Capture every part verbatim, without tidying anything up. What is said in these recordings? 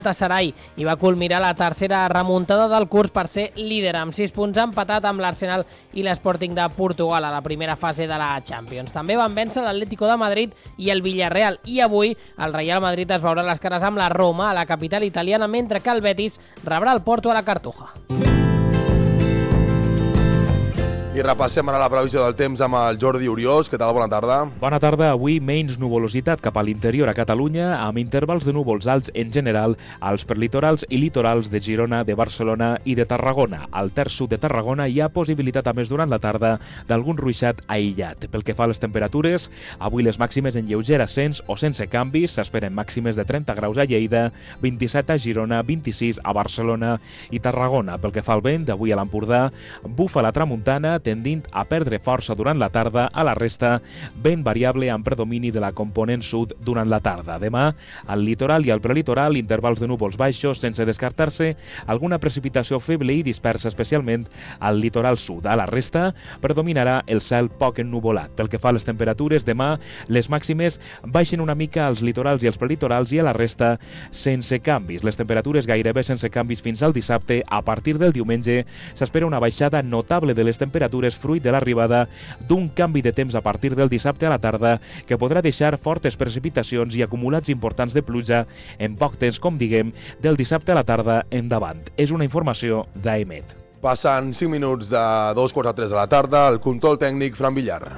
Galatasaray i va culminar la tercera remuntada del curs per ser líder amb sis punts, empatat amb l'Arsenal i l'Sporting de Portugal a la primera fase de la Champions. També van vèncer l'Atlético de Madrid i el Villarreal i avui el Real Madrid es veurà les cares amb la Roma a la capital italiana, mentre que el Betis rebrà el Porto a la Cartuja. I repassem ara la previsió del temps amb el Jordi Oriós. Què tal? Bona tarda. Bona tarda. Avui menys nuvolositat cap a l'interior a Catalunya, amb intervals de núvols alts en general als perlitorals i litorals de Girona, de Barcelona i de Tarragona. Al terç sud de Tarragona hi ha possibilitat, a més, durant la tarda, d'algun ruixat aïllat. Pel que fa a les temperatures, avui les màximes en lleuger ascens o sense canvis. S'esperen màximes de trenta graus a Lleida, vint-i-set a Girona, vint-i-sis a Barcelona i Tarragona. Pel que fa al vent, avui a l'Empordà bufa la tramuntana, tendint a perdre força durant la tarda. A la resta, vent variable amb predomini de la component sud durant la tarda. Demà, al litoral i al prelitoral, intervals de núvols baixos, sense descartar-se alguna precipitació feble i dispersa, especialment al litoral sud. A la resta, predominarà el cel poc ennuvolat. Pel que fa a les temperatures, demà les màximes baixen una mica als litorals i als prelitorals i a la resta sense canvis. Les temperatures gairebé sense canvis fins al dissabte. A partir del diumenge s'espera una baixada notable de les temperatures fruit de l'arribada d'un canvi de temps a partir del dissabte a la tarda que podrà deixar fortes precipitacions i acumulats importants de pluja en poc temps, com diguem, del dissabte a la tarda endavant. És una informació d'Aemet. Passen cinc minuts de dos quarts a tres de la tarda. El control tècnic, Fran Villar.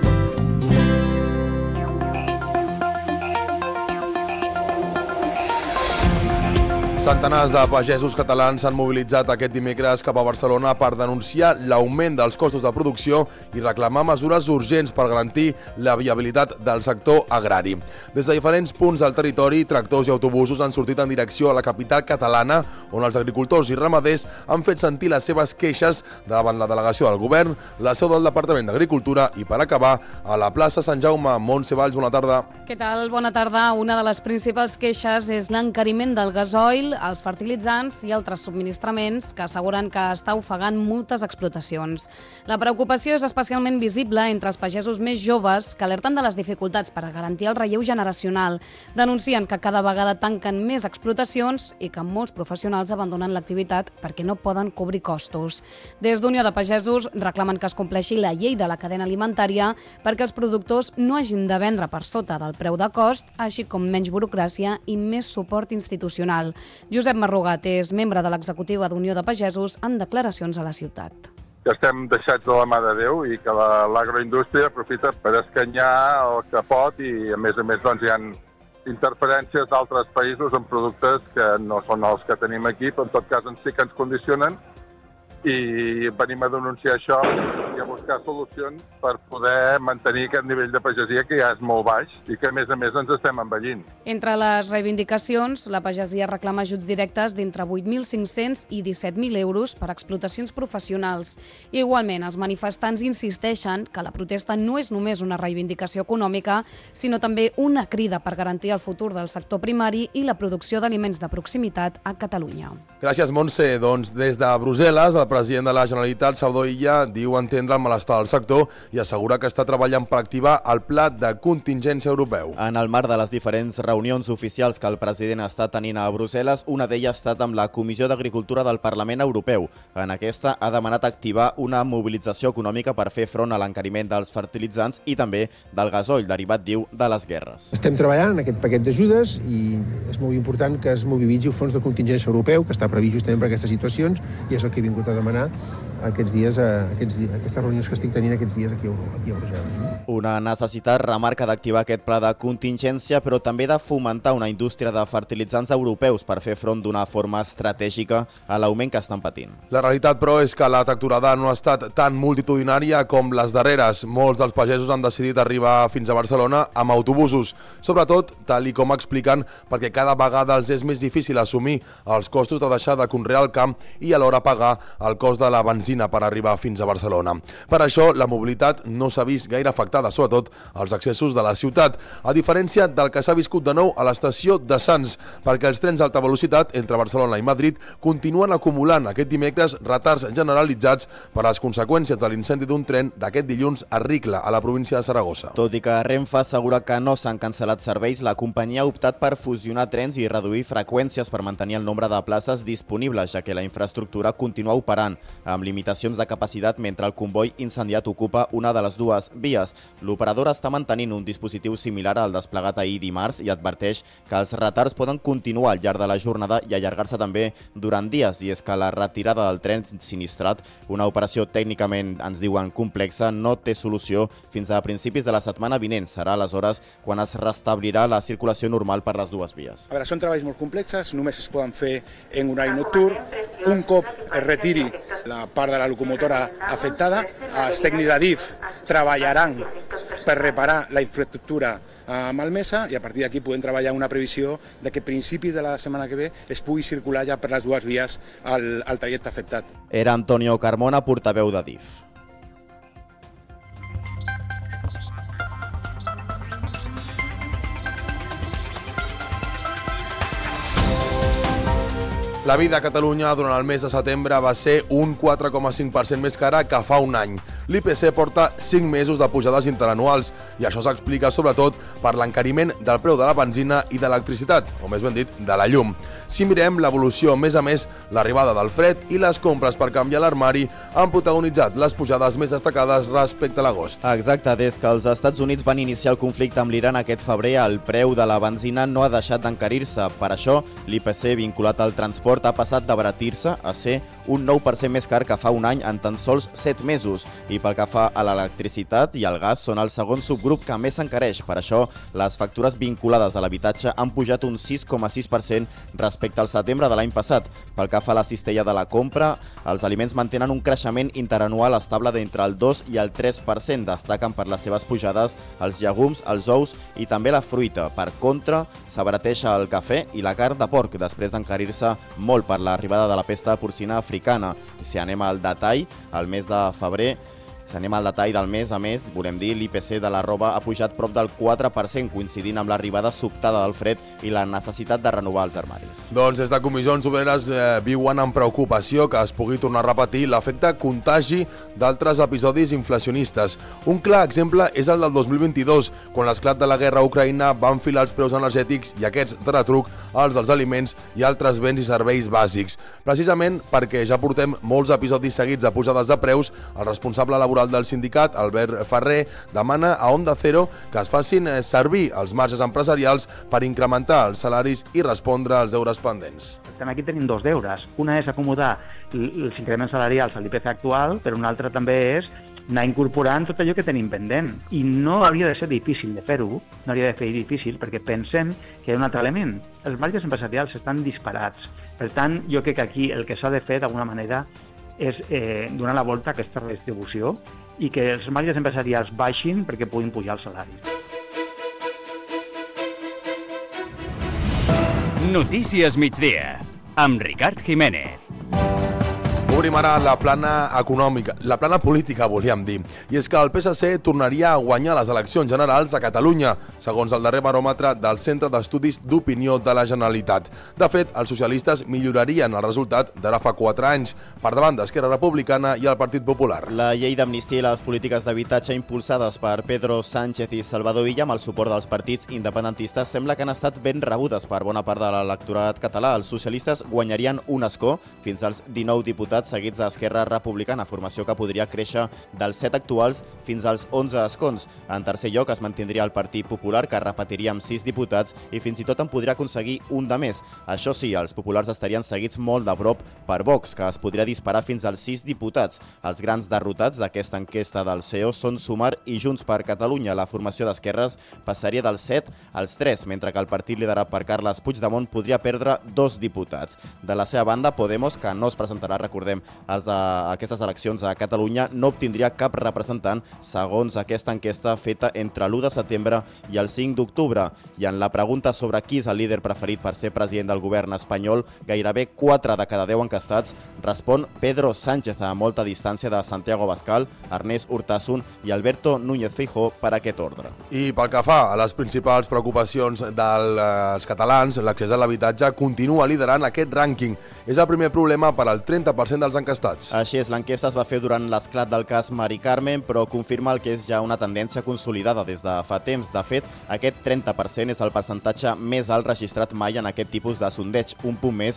Centenars de pagesos catalans s'han mobilitzat aquest dimecres cap a Barcelona per denunciar l'augment dels costos de producció i reclamar mesures urgents per garantir la viabilitat del sector agrari. Des de diferents punts del territori, tractors i autobusos han sortit en direcció a la capital catalana, on els agricultors i ramaders han fet sentir les seves queixes davant la delegació del govern, la seu del Departament d'Agricultura i, per acabar, a la plaça Sant Jaume. Montse Valls, bona tarda. Què tal? Bona tarda. Una de les principals queixes és l'encariment del gasoil, els fertilitzants i altres subministraments que asseguren que està ofegant moltes explotacions. La preocupació és especialment visible entre els pagesos més joves que alerten de les dificultats per a garantir el relleu generacional. Denuncien que cada vegada tanquen més explotacions i que molts professionals abandonen l'activitat perquè no poden cobrir costos. Des d'Unió de Pagesos reclamen que es compleixi la llei de la cadena alimentària perquè els productors no hagin de vendre per sota del preu de cost, així com menys burocràcia i més suport institucional. Josep Marrugat és membre de l'executiva d'Unió de Pagesos en declaracions a la ciutat. Que estem deixats de la mà de Déu i que l'agroindústria aprofita per escanyar el que pot i, a més a més, doncs, hi ha interferències d'altres països en productes que no són els que tenim aquí, però en tot cas sí que ens condicionen i venim a denunciar això i a buscar solucions per poder mantenir aquest nivell de pagesia que ja és molt baix i que, a més a més, ens estem envellint. Entre les reivindicacions, la pagesia reclama ajuts directes d'entre vuit mil cinc-cents i disset mil euros per a explotacions professionals. Igualment, els manifestants insisteixen que la protesta no és només una reivindicació econòmica, sinó també una crida per garantir el futur del sector primari i la producció d'aliments de proximitat a Catalunya. Gràcies, Montse. Doncs des de Brussel·les, el president de la Generalitat, Salvador Illa, diu entendre el malestar del sector i assegura que està treballant per activar el pla de contingència europeu. En el marc de les diferents reunions oficials que el president està tenint a Brussel·les, una d'elles ha estat amb la Comissió d'Agricultura del Parlament Europeu. En aquesta ha demanat activar una mobilització econòmica per fer front a l'encariment dels fertilitzants i també del gasoil, derivat, diu, de les guerres. Estem treballant en aquest paquet d'ajudes i és molt important que es mobilitzi el fons de contingència europeu, que està previst justament per aquestes situacions, i és el que he vingut a demanar aquests dies, aquests dies, aquestes reunions que estic tenint aquests dies aquí, aquí a Brussel·les. Una necessitat, remarca, d'activar aquest pla de contingència, però també de fomentar una indústria de fertilitzants europeus per fer front d'una forma estratègica a l'augment que estan patint. La realitat, però, és que la tractorada no ha estat tan multitudinària com les darreres. Molts dels pagesos han decidit arribar fins a Barcelona amb autobusos, sobretot, tal i com expliquen, perquè cada vegada els és més difícil assumir els costos de deixar de conrear el camp i alhora pagar el cost de la benzina per arribar fins a Barcelona. Per això, la mobilitat no s'ha vist gaire afectada, sobretot als accessos de la ciutat, a diferència del que s'ha viscut de nou a l'estació de Sants, perquè els trens d'alta velocitat entre Barcelona i Madrid continuen acumulant aquest dimecres retards generalitzats per les conseqüències de l'incendi d'un tren d'aquest dilluns a Ricla, a la província de Saragossa. Tot i que Renfe assegura que no s'han cancel·lat serveis, la companyia ha optat per fusionar trens i reduir freqüències per mantenir el nombre de places disponibles, ja que la infraestructura continua operant, amb limitacions de capacitat mentre el comboi incendiat ocupa una de les dues vies. L'operador està mantenint un dispositiu similar al desplegat ahir dimarts i adverteix que els retards poden continuar al llarg de la jornada i allargar-se també durant dies, i és que la retirada del tren sinistrat, una operació tècnicament, ens diuen, complexa, no té solució fins a principis de la setmana vinent. Serà aleshores quan es restablirà la circulació normal per les dues vies. A veure, són treballs molt complexes, només es poden fer en horari nocturn. Un cop es retiri la part de la locomotora afectada, els tècnics de D I F treballaran per reparar la infraestructura malmesa i a partir d'aquí podem treballar una previsió de que a principis de la setmana que ve es pugui circular ja per les dues vies al, al trajecte afectat. Era Antonio Carmona, portaveu de D I F. La vida a Catalunya durant el mes de setembre va ser un quatre coma cinc per cent més cara que fa un any. L'I P C porta cinc mesos de pujades interanuals i això s'explica sobretot per l'encariment del preu de la benzina i de l'electricitat, o més ben dit, de la llum. Si mirem l'evolució, a més a més, l'arribada del fred i les compres per canviar l'armari han protagonitzat les pujades més destacades respecte a l'agost. Exacte, des que els Estats Units van iniciar el conflicte amb l'Iran aquest febrer, el preu de la benzina no ha deixat d'encarir-se. Per això, l'I P C vinculat al transport ha passat d'abaratir-se a ser un nou per cent més car que fa un any en tan sols set mesos. I pel que fa a l'electricitat i el gas, són el segon subgrup que més s'encareix. Per això, les factures vinculades a l'habitatge han pujat un sis coma sis per cent respecte al setembre de l'any passat. Pel que fa a la cistella de la compra, els aliments mantenen un creixement interanual estable d'entre el dos i el tres per cent. Destaquen per les seves pujades els llegums, els ous i també la fruita. Per contra, s'abarateix el cafè i la carn de porc, després d'encarir-se molt per l'arribada de la pesta porcina africana. I si anem al detall, al mes de febrer, Si anem al detall del mes, a més, volem dir, l'I P C de la roba ha pujat prop del quatre per cent, coincidint amb l'arribada sobtada del fred i la necessitat de renovar els armaris. Doncs des de Comissions Obreres eh, viuen amb preocupació que es pugui tornar a repetir l'efecte contagi d'altres episodis inflacionistes. Un clar exemple és el del dos mil vint-i-dos, quan l'esclat de la guerra a Ucraïna va enfilar els preus energètics i aquests de retruc els dels aliments i altres béns i serveis bàsics. Precisament perquè ja portem molts episodis seguits de pujades de preus, el responsable laboral del sindicat, Albert Ferrer, demana a Onda Cero que es facin servir els marges empresarials per incrementar els salaris i respondre als deures pendents. Aquí tenim dos deures. Una és acomodar els increments salarials a l'I P C actual, però una altra també és anar incorporant tot allò que tenim pendent. I no hauria de ser difícil de fer-ho, no hauria de fer difícil, perquè pensem que hi ha un altre element. Els marges empresarials estan disparats. Per tant, jo crec que aquí el que s'ha de fer, d'alguna manera, és eh, donar la volta a aquesta redistribució i que els marges empresarials baixin perquè puguin pujar els salaris. Notícies migdia, amb Ricard Jiménez. Obrim ara la plana econòmica, la plana política, volíem dir. I és que el P S C tornaria a guanyar les eleccions generals a Catalunya, segons el darrer baròmetre del Centre d'Estudis d'Opinió de la Generalitat. De fet, els socialistes millorarien el resultat d'ara fa quatre anys, per davant d'Esquerra Republicana i el Partit Popular. La llei d'amnistia i les polítiques d'habitatge impulsades per Pedro Sánchez i Salvador Illa amb el suport dels partits independentistes sembla que han estat ben rebudes per bona part de l'electorat català. Els socialistes guanyarien un escó fins als dinou diputats seguits d'Esquerra Republicana, formació que podria créixer dels set actuals fins als onze escons. En tercer lloc es mantindria el Partit Popular, que repetiria amb sis diputats i fins i tot en podria aconseguir un de més. Això sí, els populars estarien seguits molt de prop per Vox, que es podria disparar fins als sis diputats. Els grans derrotats d'aquesta enquesta del C E O són Sumar i Junts per Catalunya. La formació d'esquerres passaria dels set als tres, mentre que el partit liderat per Carles Puigdemont podria perdre dos diputats. De la seva banda, Podemos, que no es presentarà, recordem, recordem, els, a, aquestes eleccions a Catalunya no obtindria cap representant segons aquesta enquesta feta entre l'u de setembre i el cinc d'octubre. I en la pregunta sobre qui és el líder preferit per ser president del govern espanyol, gairebé quatre de cada deu encastats respon Pedro Sánchez a molta distància de Santiago Abascal, Ernest Urtasun i Alberto Núñez Feijóo per aquest ordre. I pel que fa a les principals preocupacions dels catalans, l'accés a l'habitatge continua liderant aquest rànquing. És el primer problema per al trenta per cent dels encastats. Així és, l'enquesta es va fer durant l'esclat del cas Mari Carmen, però confirma el que és ja una tendència consolidada des de fa temps. De fet, aquest trenta per cent és el percentatge més alt registrat mai en aquest tipus de sondeig, un punt més